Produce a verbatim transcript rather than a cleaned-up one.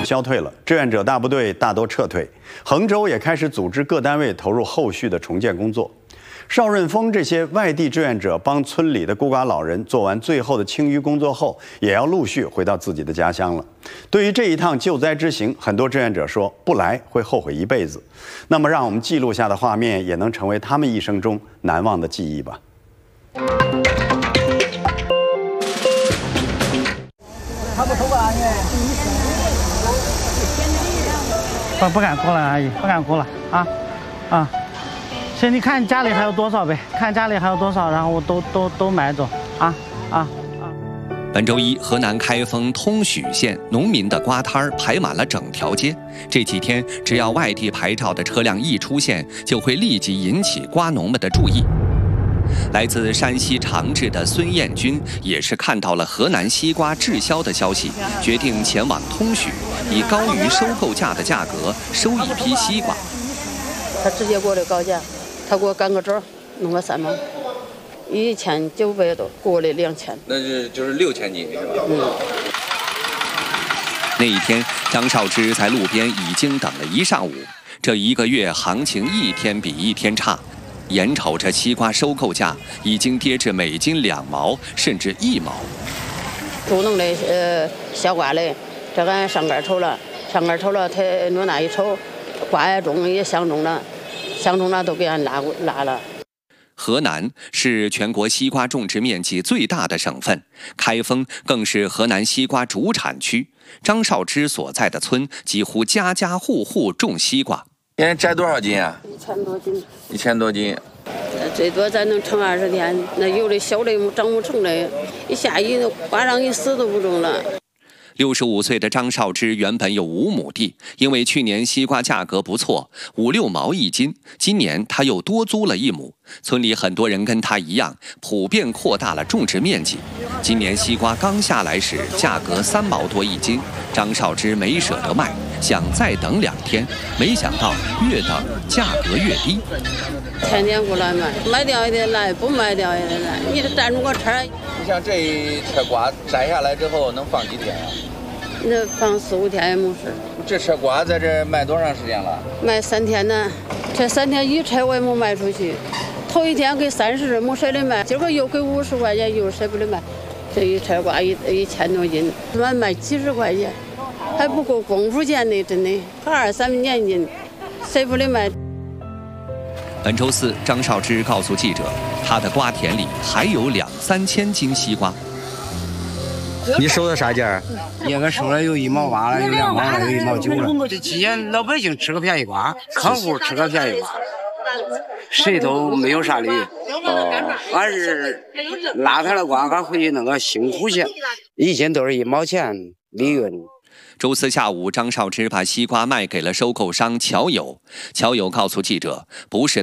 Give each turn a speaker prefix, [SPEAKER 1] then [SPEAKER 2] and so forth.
[SPEAKER 1] 消退了，志愿者大部队大都撤退，衡州也开始组织各单位投入后续的重建工作。邵润峰这些外地志愿者帮村里的孤寡老人做完最后的清淤工作后，也要陆续回到自己的家乡了。对于这一趟救灾之行，很多志愿者说不来会后悔一辈子。那么，让我们记录下的画面，也能成为他们一生中难忘的记忆吧。
[SPEAKER 2] 不不敢哭了，阿姨，不敢哭了啊啊！行，你看家里还有多少呗？看家里还有多少，然后我都都都买走啊啊啊！
[SPEAKER 3] 本周一，河南开封通许县农民的瓜摊儿排满了整条街。这几天，只要外地牌照的车辆一出现，就会立即引起瓜农们的注意。来自山西长治的孙艳军也是看到了河南西瓜滞销的消息，决定前往通许，以高于收购价的价格收一批西瓜。
[SPEAKER 4] 他直接给我的高价，他给我干个折，弄个三毛，一千九百多，给我的两千。
[SPEAKER 5] 那就就是六千斤是吧？
[SPEAKER 4] 嗯。
[SPEAKER 3] 那一天，张少芝在路边已经等了一上午。这一个月行情一天比一天差。眼瞅着西瓜收购价已经跌至每斤两毛，甚至一毛。
[SPEAKER 4] 主农的呃小瓜嘞，这个上杆抽了，上杆抽了，他弄那一抽，瓜也中也相中了，相中了都给俺拉过拉了。
[SPEAKER 3] 河南是全国西瓜种植面积最大的省份，开封更是河南西瓜主产区。张少芝所在的村几乎家家户户种西瓜。
[SPEAKER 5] 现在摘多少斤啊？
[SPEAKER 4] 一千多斤。
[SPEAKER 5] 一千多斤。
[SPEAKER 4] 最多咱能撑二十天。那有的小的长不成的，一下雨瓜瓤一死都不中了。
[SPEAKER 3] 六十五岁的张少芝原本有五亩地，因为去年西瓜价格不错，五六毛一斤，今年他又多租了一亩。村里很多人跟他一样，普遍扩大了种植面积。今年西瓜刚下来时，价格三毛多一斤，张少芝没舍得卖，想再等两天，没想到越等价格越低。
[SPEAKER 4] 天天过来买，卖掉也得来，不卖掉也得来，你得站住个车。
[SPEAKER 5] 你像这一车瓜摘下来之后能放几天啊？
[SPEAKER 4] 那放四五天也没事。
[SPEAKER 5] 这车瓜在这卖多长时间了？
[SPEAKER 4] 卖三天呢，这三天一车我也没卖出去。头一天给三十，没舍得卖，今个又给五十块钱，又舍不得卖。这一车瓜一一千多斤，专卖几十块钱，还不够功夫钱呢，真的，可二三年斤，舍不得卖。
[SPEAKER 3] 本周四，张少芝告诉记者，他的瓜田里还有两三千斤西瓜。
[SPEAKER 6] 你收的啥价？
[SPEAKER 7] 也个收了有一毛八了，有两毛了，有一毛九了。这期间老百姓吃个便宜瓜，客户吃个便宜瓜，谁都没有啥利益。哦，俺是拉他的瓜，俺回去弄个辛苦钱，以前都是一毛钱利润。
[SPEAKER 3] 周四下午，张少芝把西瓜卖给了收购商乔友。乔友告诉记者，不是